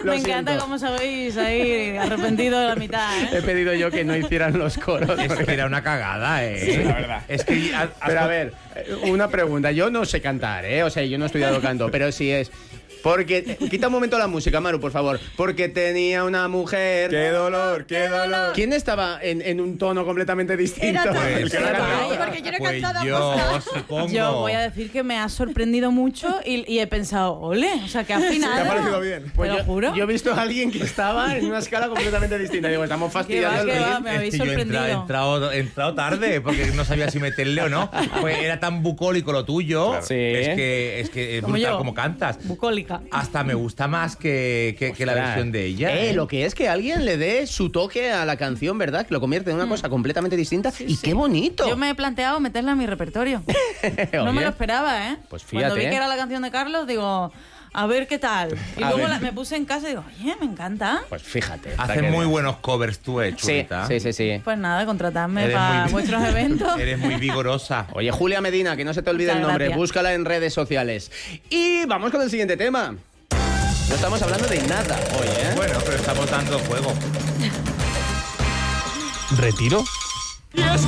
Me encanta cómo sabéis ahí arrepentido de la mitad, ¿eh? He pedido yo que no hicieran los coros. Es que era una cagada, Sí, la verdad. Es que... Pero a ver, una pregunta. Yo no sé cantar, ¿eh? O sea, yo no he estudiado canto, pero sí es... Porque... Quita un momento la música, Maru, por favor. Porque tenía una mujer... ¡Qué dolor, qué dolor! ¿Quién estaba en un tono completamente distinto? Era tú. El que lo ha cantado. Porque yo no he Pues cantado yo aposta. supongo... Yo voy a decir que me ha sorprendido mucho y he pensado, ole, o sea, que afinado. ¿Te ha parecido bien? Pues Te lo juro. yo he visto a alguien que estaba en una escala completamente distinta. Digo, estamos fastidiando ¿Qué el va? ritmo. Me habéis Es que yo he sorprendido. entrado tarde porque no sabía si meterle o no. Pues era tan bucólico lo tuyo. Claro. Sí. Es que es Como brutal yo. como cantas. Bucólica. Hasta me gusta más que la versión de ella. Lo que es que alguien le dé su toque a la canción, ¿verdad? Que lo convierte en una cosa completamente distinta. Y qué bonito. Yo me he planteado meterla en mi repertorio. No me Oye, lo esperaba, ¿eh? Pues Cuando vi fíjate, que era la canción de Carlos, digo, a ver qué tal. Y A luego ver. me puse en casa y digo, oye, me encanta. Pues fíjate. Hacen muy buenos covers tú, Sí, chulita. sí. Pues nada, contratadme Eres para muy- vuestros eventos. Eres muy vigorosa. Oye, Julia Medina, que no se te olvide Muchas el nombre, gracias. búscala en redes sociales. Y vamos con el siguiente tema. No estamos hablando de nada hoy, ¿eh? Bueno, pero estamos dando juego. ¿Retiro?